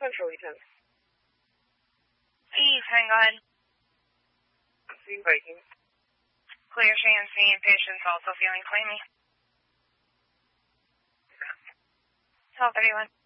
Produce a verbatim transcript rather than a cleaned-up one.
Central ten. Eve, hang on. C Viking. Clear C N C and patients also feeling clammy. twelve thirty-one.